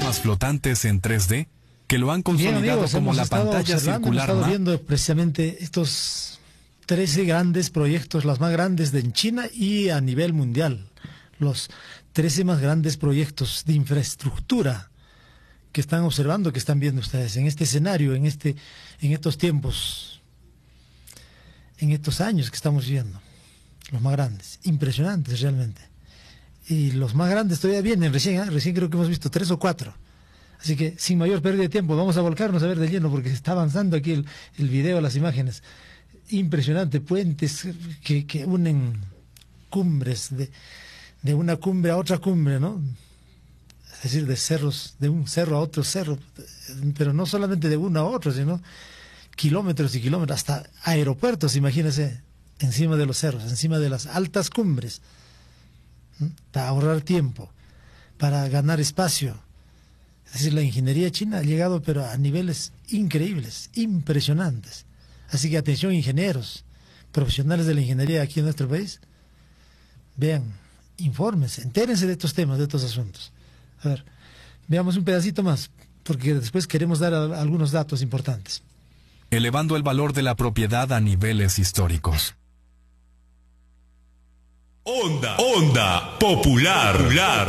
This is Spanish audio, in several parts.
sistemas flotantes en 3D que lo han consolidado bien, amigos, como la pantalla hemos circular. estado viendo precisamente estos 13 grandes proyectos, los más grandes en China y a nivel mundial. Los 13 más grandes proyectos de infraestructura que están observando, que están viendo ustedes en este escenario, en estos tiempos, en estos años que estamos viviendo. Los más grandes, impresionantes realmente. Y los más grandes todavía vienen recién creo que hemos visto 3 o 4. Así que sin mayor pérdida de tiempo vamos a volcarnos a ver de lleno porque está avanzando aquí el video, las imágenes. Impresionante, puentes que unen cumbres de una cumbre a otra cumbre, ¿no? Es decir, de cerros, de un cerro a otro cerro, pero no solamente de uno a otro, sino kilómetros y kilómetros, hasta aeropuertos, imagínense, encima de los cerros, encima de las altas cumbres, para ahorrar tiempo, para ganar espacio. Es decir, la ingeniería china ha llegado pero a niveles increíbles, impresionantes. Así que atención, ingenieros, profesionales de la ingeniería aquí en nuestro país, vean, infórmense, entérense de estos temas, de estos asuntos. A ver, veamos un pedacito más, porque después queremos dar algunos datos importantes. Elevando el valor de la propiedad a niveles históricos. Onda popular.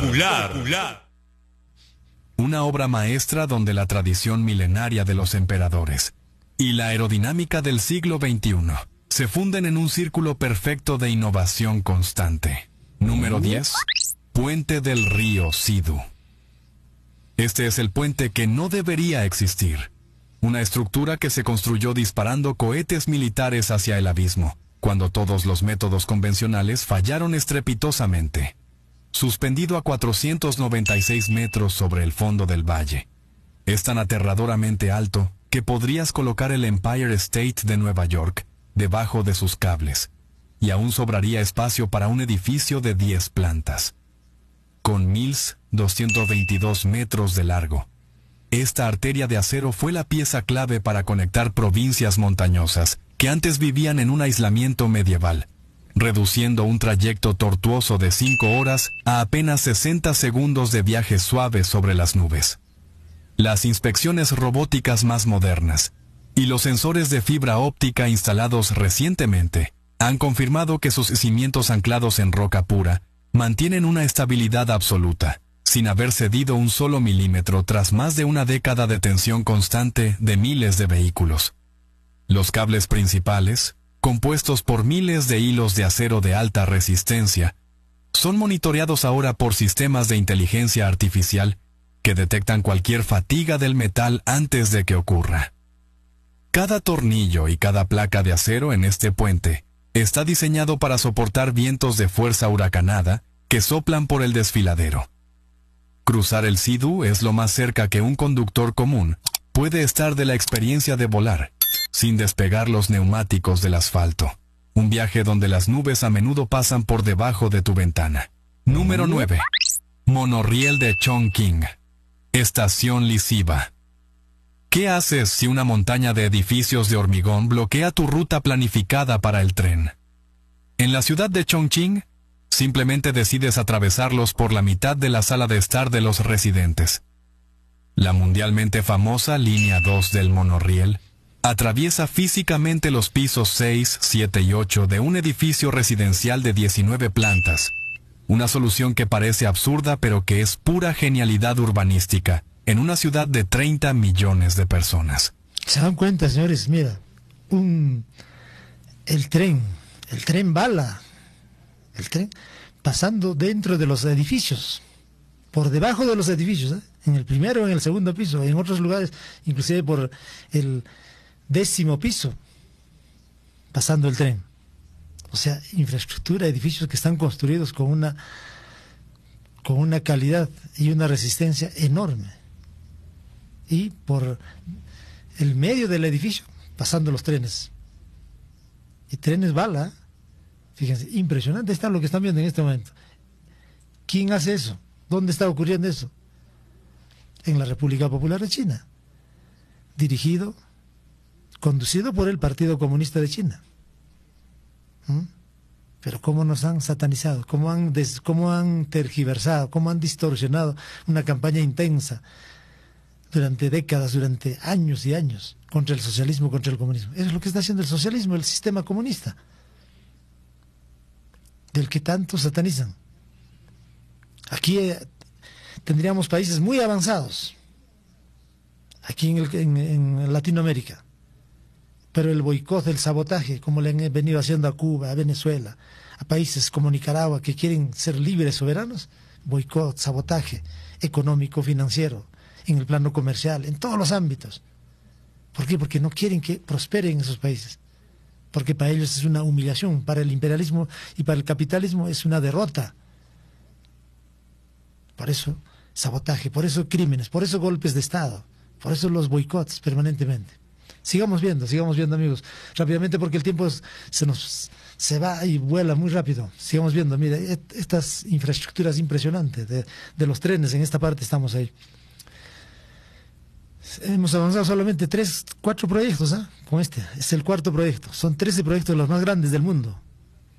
Una obra maestra donde la tradición milenaria de los emperadores y la aerodinámica del siglo XXI se funden en un círculo perfecto de innovación constante. Número 10. Puente del río Sidu. Este es el puente que no debería existir. Una estructura que se construyó disparando cohetes militares hacia el abismo, cuando todos los métodos convencionales fallaron estrepitosamente. Suspendido a 496 metros sobre el fondo del valle. Es tan aterradoramente alto que podrías colocar el Empire State de Nueva York debajo de sus cables, y aún sobraría espacio para un edificio de 10 plantas. Con 1.222 metros de largo. Esta arteria de acero fue la pieza clave para conectar provincias montañosas que antes vivían en un aislamiento medieval, reduciendo un trayecto tortuoso de 5 horas a apenas 60 segundos de viaje suave sobre las nubes. Las inspecciones robóticas más modernas y los sensores de fibra óptica instalados recientemente han confirmado que sus cimientos anclados en roca pura mantienen una estabilidad absoluta, sin haber cedido un solo milímetro tras más de una década de tensión constante de miles de vehículos. Los cables principales, compuestos por miles de hilos de acero de alta resistencia, son monitoreados ahora por sistemas de inteligencia artificial que detectan cualquier fatiga del metal antes de que ocurra. Cada tornillo y cada placa de acero en este puente está diseñado para soportar vientos de fuerza huracanada que soplan por el desfiladero. Cruzar el Sidu es lo más cerca que un conductor común puede estar de la experiencia de volar, sin despegar los neumáticos del asfalto. Un viaje donde las nubes a menudo pasan por debajo de tu ventana. Número 9. Monorriel de Chongqing. Estación lisiva. ¿Qué haces si una montaña de edificios de hormigón bloquea tu ruta planificada para el tren? En la ciudad de Chongqing, simplemente decides atravesarlos por la mitad de la sala de estar de los residentes. La mundialmente famosa Línea 2 del monorriel atraviesa físicamente los pisos 6, 7 y 8 de un edificio residencial de 19 plantas. Una solución que parece absurda pero que es pura genialidad urbanística en una ciudad de 30 millones de personas. ¿Se dan cuenta, señores? Mira, el tren bala, el tren pasando dentro de los edificios, por debajo de los edificios, ¿eh? En el primero o en el segundo piso, en otros lugares, inclusive por el 10º piso, pasando el tren. O sea, infraestructura, edificios que están construidos con una calidad y una resistencia enorme. Y por el medio del edificio, pasando los trenes. Y trenes bala, fíjense, impresionante está lo que están viendo en este momento. ¿Quién hace eso? ¿Dónde está ocurriendo eso? En la República Popular de China. Conducido por el Partido Comunista de China. Pero cómo nos han satanizado, cómo han tergiversado, cómo han distorsionado una campaña intensa durante décadas, durante años y años, contra el socialismo, contra el comunismo. Eso es lo que está haciendo el socialismo, el sistema comunista, del que tanto satanizan. Aquí tendríamos países muy avanzados, aquí en Latinoamérica, pero el boicot, el sabotaje, como le han venido haciendo a Cuba, a Venezuela, a países como Nicaragua que quieren ser libres, soberanos, boicot, sabotaje económico, financiero, en el plano comercial, en todos los ámbitos. ¿Por qué? Porque no quieren que prosperen esos países, porque para ellos es una humillación, para el imperialismo y para el capitalismo es una derrota. Por eso sabotaje, por eso crímenes, por eso golpes de Estado, por eso los boicots permanentemente. Sigamos viendo amigos, rápidamente porque el tiempo se va y vuela muy rápido. Sigamos viendo, mire, estas infraestructuras impresionantes de los trenes, en esta parte estamos ahí. Hemos avanzado solamente 4 proyectos, con este, es el 4.º proyecto. Son 13 proyectos los más grandes del mundo.